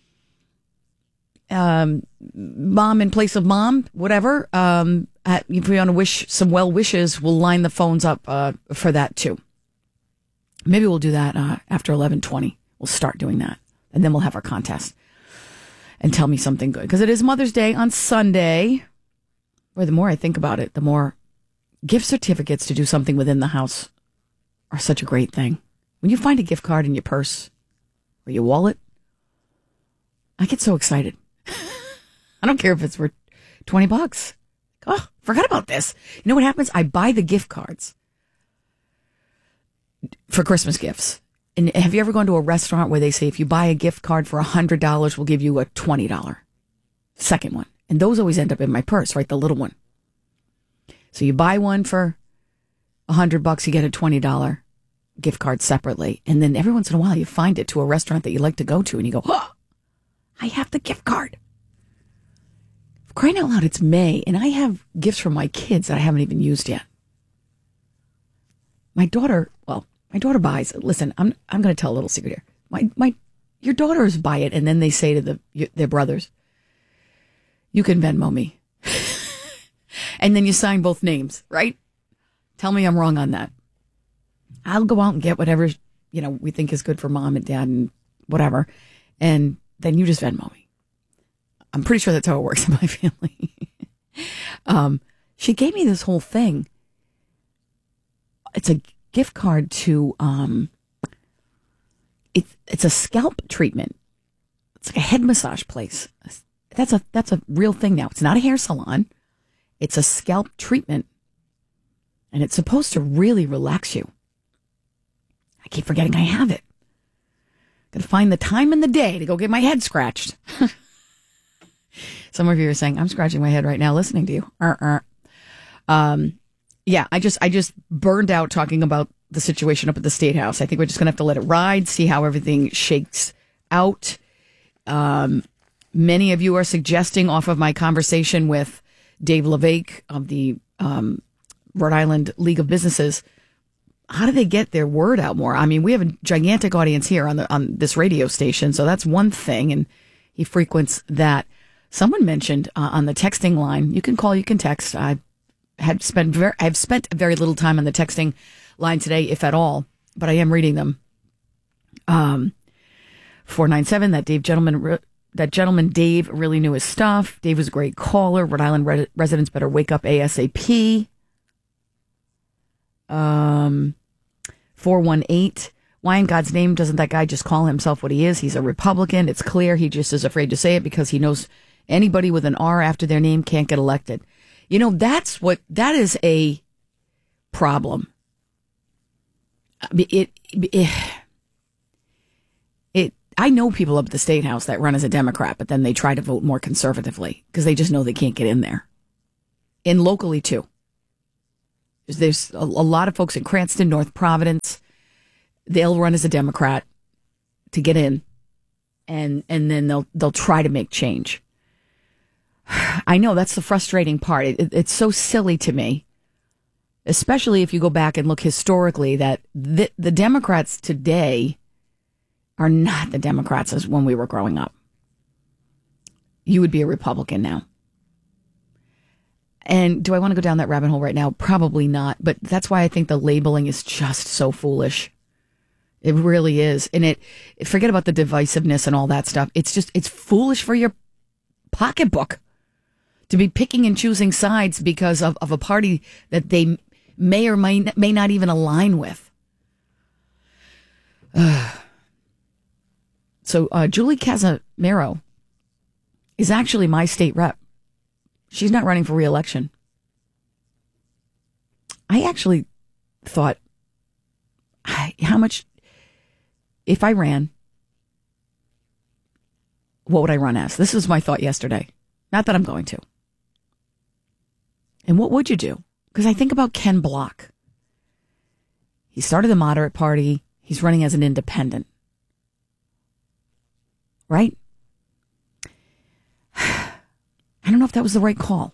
Speaker 12: mom in place of mom, whatever, if you want to wish some well wishes, we'll line the phones up for that too. Maybe we'll do that after 11:20. We'll start doing that. And then we'll have our contest. And Tell Me Something Good. Because it is Mother's Day on Sunday. Boy, the more I think about it, the more gift certificates to do something within the house are such a great thing. When you find a gift card in your purse or your wallet, I get so excited. I don't care if it's for $20. Oh, forgot about this. You know what happens? I buy the gift cards for Christmas gifts. And have you ever gone to a restaurant where they say, if you buy a gift card for $100, we'll give you a $20 second one? And those always end up in my purse, right? The little one. So you buy one for $100, you get a $20 gift card separately. And then every once in a while you find it to a restaurant that you like to go to and you go, oh, I have the gift card. Crying out loud, it's May, and I have gifts for my kids that I haven't even used yet. My daughter buys. Listen, I'm going to tell a little secret here. Your daughters buy it, and then they say to their brothers, "You can Venmo me," and then you sign both names, right? Tell me I'm wrong on that. I'll go out and get whatever we think is good for mom and dad and whatever, and then you just Venmo me. I'm pretty sure that's how it works in my family. She gave me this whole thing. It's a gift card to, it's a scalp treatment. It's like a head massage place. That's a real thing now. It's not a hair salon. It's a scalp treatment. And it's supposed to really relax you. I keep forgetting I have it. Gotta find the time in the day to go get my head scratched. Some of you are saying, I'm scratching my head right now listening to you. Yeah, I just burned out talking about the situation up at the State House. I think we're just going to have to let it ride, see how everything shakes out. Many of you are suggesting, off of my conversation with Dave LeVake of the Rhode Island League of Businesses, how do they get their word out more? I mean, we have a gigantic audience here on this radio station, so that's one thing, and he frequents that. Someone mentioned on the texting line, you can call, you can text. I I've spent very little time on the texting line today, if at all, but I am reading them. 497, that gentleman Dave really knew his stuff. Dave was a great caller. Rhode Island residents better wake up ASAP. 418, why in God's name doesn't that guy just call himself what he is? He's a Republican. It's clear he just is afraid to say it because he knows anybody with an R after their name can't get elected. You know, that is a problem. I know people up at the State House that run as a Democrat, but then they try to vote more conservatively because they just know they can't get in there. And locally, too. There's a lot of folks in Cranston, North Providence. They'll run as a Democrat to get in, and then they'll try to make change. I know that's the frustrating part. It's so silly to me, especially if you go back and look historically, that the Democrats today are not the Democrats as when we were growing up. You would be a Republican now. And do I want to go down that rabbit hole right now? Probably not. But that's why I think the labeling is just so foolish. It really is. And forget about the divisiveness and all that stuff. It's foolish for your pocketbook to be picking and choosing sides because of a party that they may or may not even align with. So Julie Casimiro is actually my state rep. She's not running for re-election. I actually thought, how much, if I ran, what would I run as? This was my thought yesterday. Not that I'm going to. And what would you do? Because I think about Ken Block. He started the moderate party. He's running as an independent. Right? I don't know if that was the right call.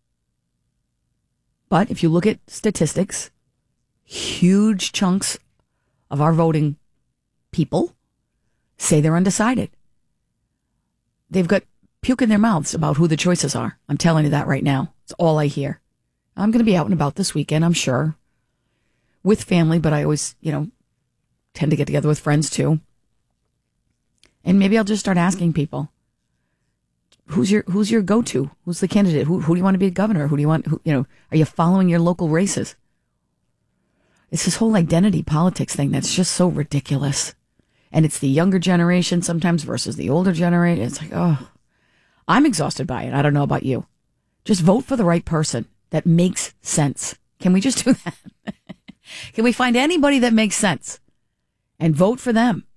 Speaker 12: But if you look at statistics, huge chunks of our voting people say they're undecided. They've got puke in their mouths about who the choices are. I'm telling you that right now. It's all I hear. I'm going to be out and about this weekend, I'm sure, with family, but I always, tend to get together with friends too. And maybe I'll just start asking people, who's your go-to? Who's the candidate? Who do you want to be a governor? Who do you want? Are you following your local races? It's this whole identity politics thing that's just so ridiculous. And it's the younger generation sometimes versus the older generation. It's like, oh, I'm exhausted by it. I don't know about you. Just vote for the right person that makes sense. Can we just do that? Can we find anybody that makes sense and vote for them?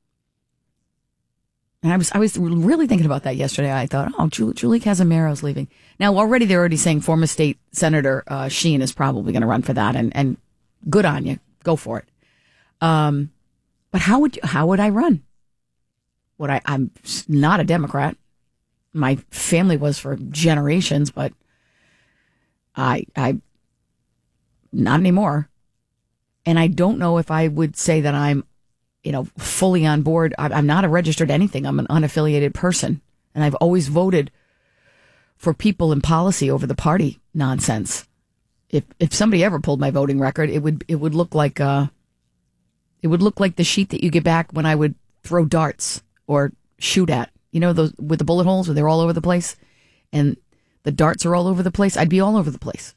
Speaker 12: And I was really thinking about that yesterday. I thought, oh, Julie Casimiro's leaving. Now, they're already saying former state senator Sheen is probably going to run for that, and good on you. Go for it. But how would I run? I'm not a Democrat. My family was for generations, but I not anymore. And I don't know if I would say that I'm fully on board. I'm not a registered anything. I'm an unaffiliated person. And I've always voted for people in policy over the party nonsense. If somebody ever pulled my voting record, it would look like the sheet that you get back when I would throw darts or shoot at. Those with the bullet holes where they're all over the place and the darts are all over the place. I'd be all over the place.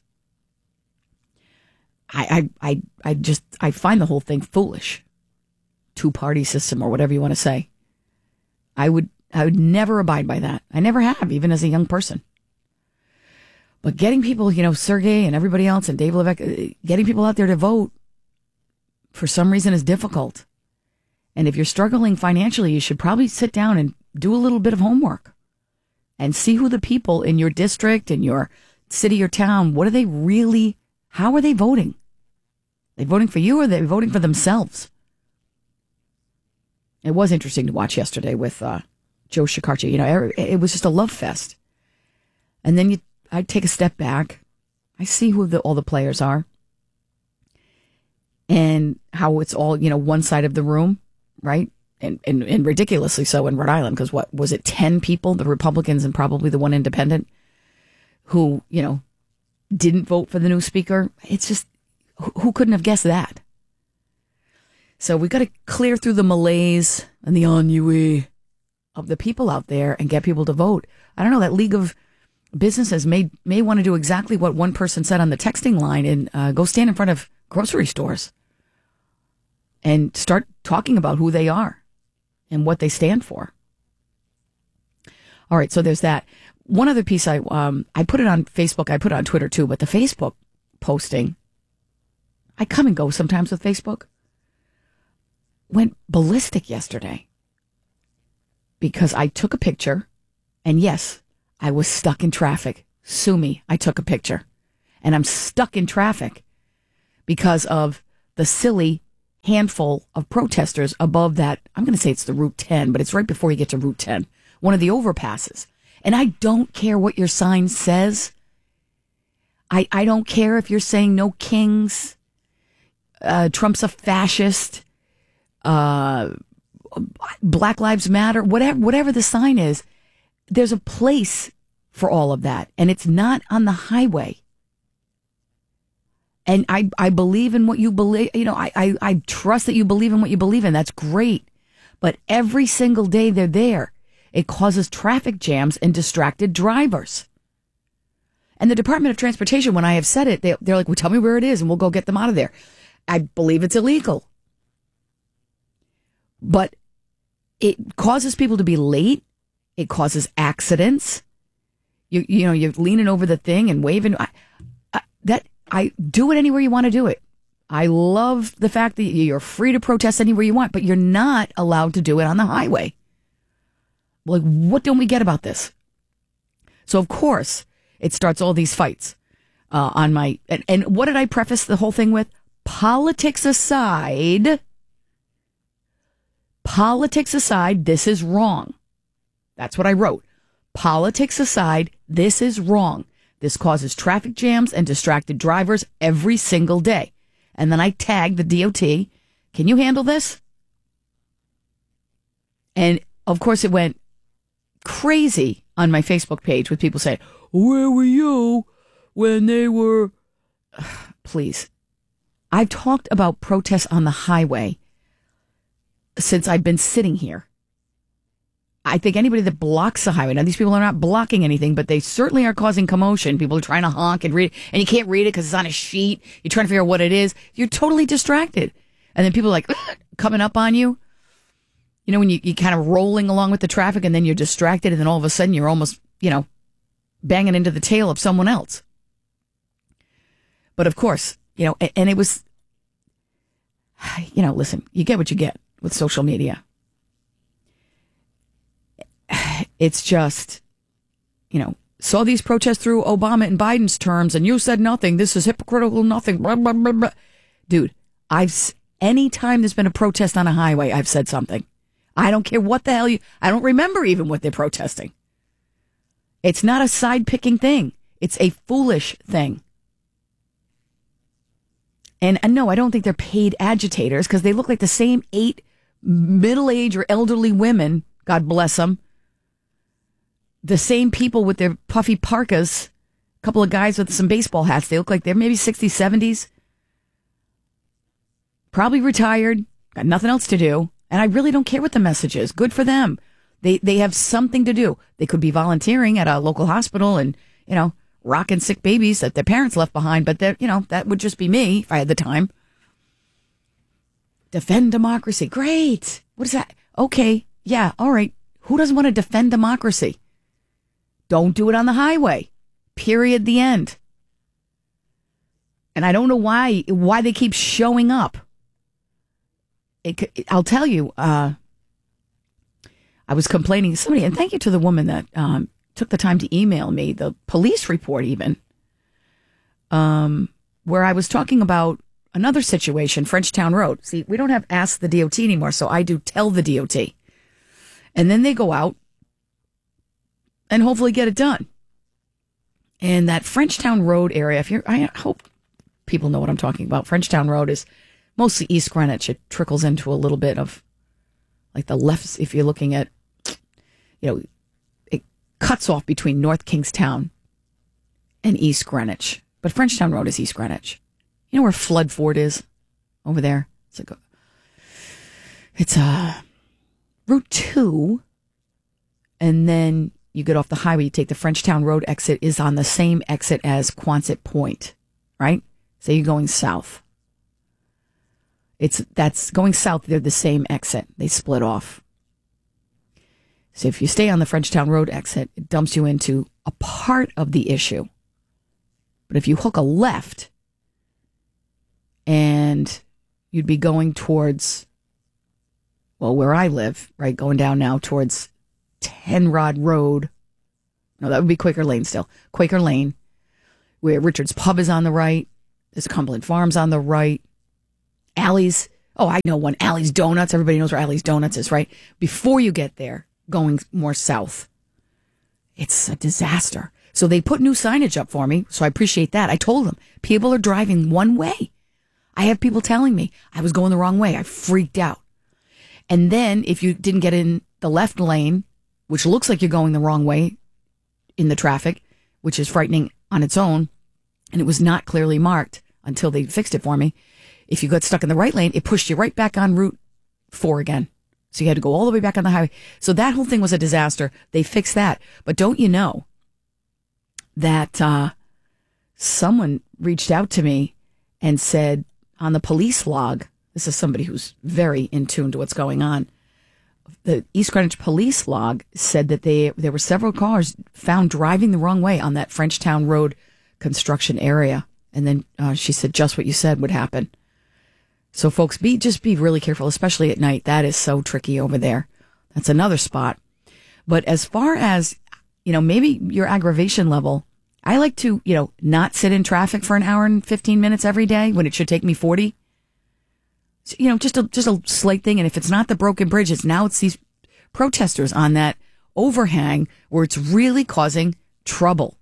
Speaker 12: I find the whole thing foolish. Two-party system or whatever you want to say. I would never abide by that. I never have, even as a young person. But getting people, Sergey and everybody else and Dave Levesque, getting people out there to vote for some reason is difficult. And if you're struggling financially, you should probably sit down and do a little bit of homework and see who the people in your district, in your city or town, how are they voting? Are they voting for you or are they voting for themselves? It was interesting to watch yesterday with Joe Shekarchi. It was just a love fest. And then I take a step back. I see who all the players are and how it's all, one side of the room, right? And ridiculously so in Rhode Island, because what was it, 10 people, the Republicans and probably the one independent, who, didn't vote for the new speaker. It's just, who couldn't have guessed that? So we've got to clear through the malaise and the ennui of the people out there and get people to vote. I don't know, that League of Businesses may want to do exactly what one person said on the texting line and go stand in front of grocery stores and start talking about who they are and what they stand for. All right, so there's that. One other piece, I put it on Facebook, I put it on Twitter too, but the Facebook posting, I come and go sometimes with Facebook, went ballistic yesterday because I took a picture, and yes, I was stuck in traffic. Sue me, I took a picture. And I'm stuck in traffic because of the silly handful of protesters above that. I'm going to say it's the Route 10, but it's right before you get to Route 10, one of the overpasses. And I don't care what your sign says. I don't care if you're saying no kings, Trump's a fascist, Black Lives Matter, whatever the sign is. There's a place for all of that, and it's not on the highway. And I believe in what you believe. You know, I trust that you believe in what you believe in. That's great. But every single day they're there, it causes traffic jams and distracted drivers. And the Department of Transportation, when I have said it, they're like, well, tell me where it is and we'll go get them out of there. I believe it's illegal. But it causes people to be late. It causes accidents. You know, you're leaning over the thing and waving. I do it anywhere you want to do it. I love the fact that you're free to protest anywhere you want, but you're not allowed to do it on the highway. Like, what don't we get about this? So, of course, it starts all these fights on my... And what did I preface the whole thing with? Politics aside, this is wrong. That's what I wrote. Politics aside, this is wrong. This causes traffic jams and distracted drivers every single day. And then I tagged the DOT. Can you handle this? And, of course, it went crazy on my Facebook page with people saying, where were you when they were... Please. I've talked about protests on the highway since I've been sitting here. I think anybody that blocks the highway, now these people are not blocking anything, but they certainly are causing commotion. People are trying to honk and read, and you can't read it because it's on a sheet. You're trying to figure out what it is. You're totally distracted. And then people are like coming up on you. You know, when you kind of rolling along with the traffic and then you're distracted and then all of a sudden you're almost, you know, banging into the tail of someone else. But of course, you know, and it was, you know, listen, you get what you get with social media. It's just, you know, saw these protests through Obama and Biden's terms and you said nothing. This is hypocritical, nothing. Blah, blah, blah, blah. Dude, anytime there's been a protest on a highway, I've said something. I don't care what the hell I don't remember even what they're protesting. It's not a side-picking thing. It's a foolish thing. And no, I don't think they're paid agitators because they look like the same 8 middle-aged or elderly women, God bless them, the same people with their puffy parkas, a couple of guys with some baseball hats. They look like they're maybe 60s, 70s. Probably retired, got nothing else to do. And I really don't care what the message is. Good for them. They have something to do. They could be volunteering at a local hospital and, you know, rocking sick babies that their parents left behind. But, you know, that would just be me if I had the time. Defend democracy. Great. What is that? Okay. Yeah. All right. Who doesn't want to defend democracy? Don't do it on the highway. Period. The end. And I don't know why they keep showing up. I'll tell you, I was complaining to somebody, and thank you to the woman that took the time to email me the police report even, where I was talking about another situation, Frenchtown Road. See, we don't have Ask the DOT anymore, so I do Tell the DOT. And then they go out and hopefully get it done. And that Frenchtown Road area, I hope people know what I'm talking about. Frenchtown Road is mostly East Greenwich. It trickles into a little bit of like the left. If you're looking at, you know, it cuts off between North Kingstown and East Greenwich. But Frenchtown Road is East Greenwich. You know where Flood Ford is over there? It's Route 2, and then you get off the highway, you take the Frenchtown Road exit is on the same exit as Quonset Point, right? So you're going south. That's going south, they're the same exit. They split off. So if you stay on the Frenchtown Road exit, it dumps you into a part of the issue. But if you hook a left, and you'd be going towards, well, where I live, right? Going down now towards Tenrod Road. No, that would be Quaker Lane still. Quaker Lane, where Richard's Pub is on the right. There's Cumberland Farms on the right. Alley's, oh, I know one. Alley's Donuts. Everybody knows where Alley's Donuts is, right? Before you get there, going more south, it's a disaster. So they put new signage up for me, so I appreciate that. I told them, people are driving one way. I have people telling me I was going the wrong way. I freaked out. And then if you didn't get in the left lane, which looks like you're going the wrong way in the traffic, which is frightening on its own, and it was not clearly marked until they fixed it for me. If you got stuck in the right lane, it pushed you right back on Route 4 again. So you had to go all the way back on the highway. So that whole thing was a disaster. They fixed that. But don't you know that someone reached out to me and said on the police log, this is somebody who's very in tune to what's going on, the East Greenwich police log said that there were several cars found driving the wrong way on that Frenchtown Road construction area. And then she said just what you said would happen. So folks, just be really careful, especially at night. That is so tricky over there. That's another spot. But as far as, maybe your aggravation level, I like to, not sit in traffic for an hour and 15 minutes every day when it should take me 40. So, just a slight thing. And if it's not the broken bridge, it's these protesters on that overhang where it's really causing trouble.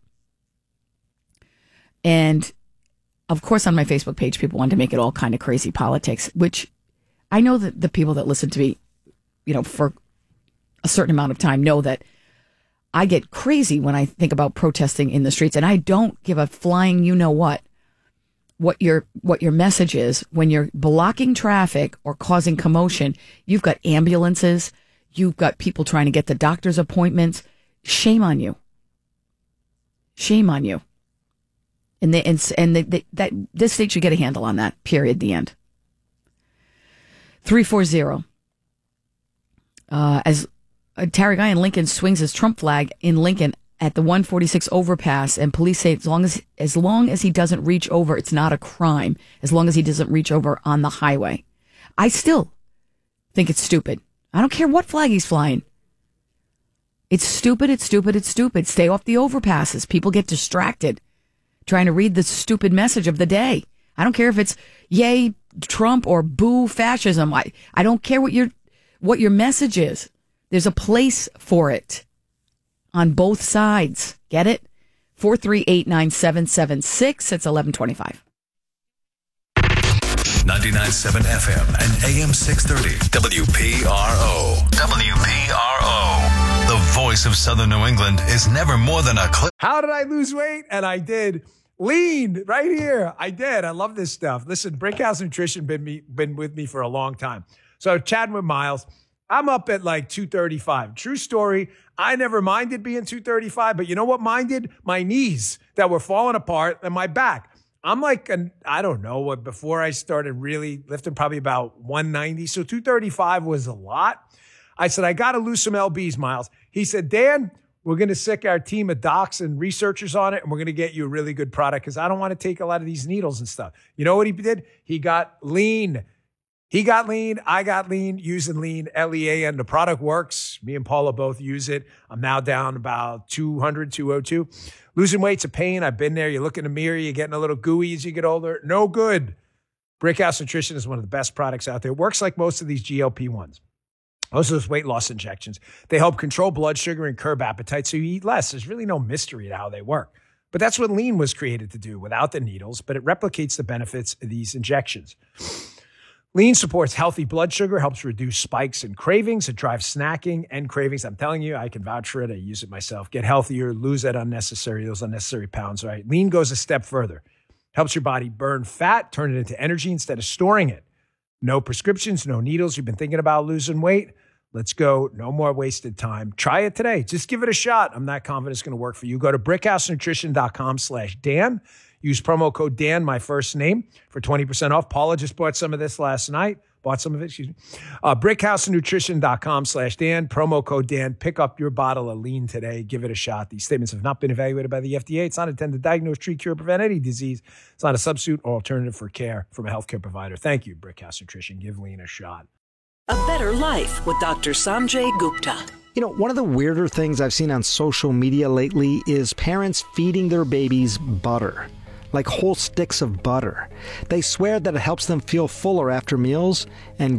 Speaker 12: And of course, on my Facebook page, people wanted to make it all kind of crazy politics, which I know that the people that listen to me, for a certain amount of time know that I get crazy when I think about protesting in the streets, and I don't give a flying what your message is when you're blocking traffic or causing commotion. You've got ambulances, you've got people trying to get the doctor's appointments. Shame on you. Shame on you. And this state should get a handle on that. Period. The end. 340. As a Terry guy in Lincoln swings his Trump flag in Lincoln at the 146 overpass, and police say as long as he doesn't reach over, it's not a crime. As long as he doesn't reach over on the highway, I still think it's stupid. I don't care what flag he's flying. It's stupid. It's stupid. It's stupid. Stay off the overpasses. People get distracted trying to read the stupid message of the day. I don't care if it's yay Trump or boo fascism. I don't care what your message is. There's a place for it on both sides. Get it? 438-9776. It's 11:25.
Speaker 13: 99.7 FM and AM 630 WPRO. WPRO. The voice of Southern New England is never more than a clip.
Speaker 26: How did I lose weight? And I did. Lean right here. I did. I love this stuff. Listen, Brickhouse Nutrition been with me for a long time. So chatting with Miles, I'm up at like 235. True story. I never minded being 235, but you know what minded? My knees that were falling apart and my back. I'm like, I don't know what, before I started really lifting, probably about 190. So 235 was a lot. I said, I got to lose some LBs, Miles. He said, Dan, we're going to sick our team of docs and researchers on it, and we're going to get you a really good product because I don't want to take a lot of these needles and stuff. You know what he did? He got lean. He got lean. I got lean, using lean, LEAN. The product works. Me and Paula both use it. I'm now down about 200, 202. Losing weight's a pain. I've been there. You look in the mirror, you're getting a little gooey as you get older. No good. Brickhouse Nutrition is one of the best products out there. It works like most of these GLP-1s. Most of those weight loss injections. They help control blood sugar and curb appetite, so you eat less. There's really no mystery to how they work. But that's what lean was created to do without the needles, but it replicates the benefits of these injections. Lean supports healthy blood sugar, helps reduce spikes and cravings. It drives snacking and cravings. I'm telling you, I can vouch for it. I use it myself. Get healthier, lose those unnecessary pounds, right? Lean goes a step further. Helps your body burn fat, turn it into energy instead of storing it. No prescriptions, no needles. You've been thinking about losing weight? Let's go. No more wasted time. Try it today. Just give it a shot. I'm not confident it's going to work for you. Go to brickhousenutrition.com/Dan. Use promo code Dan, my first name, for 20% off. Paula just bought some of this last night. brickhousenutrition.com/Dan. Promo code Dan. Pick up your bottle of Lean today. Give it a shot. These statements have not been evaluated by the FDA. It's not intended to diagnose, treat, cure, or prevent any disease. It's not a substitute or alternative for care from a healthcare provider. Thank you, Brickhouse Nutrition. Give Lean a shot.
Speaker 6: A better life with Dr. Sanjay Gupta.
Speaker 8: You know, one of the weirder things I've seen on social media lately is parents feeding their babies butter. Like whole sticks of butter. They swear that it helps them feel fuller after meals, and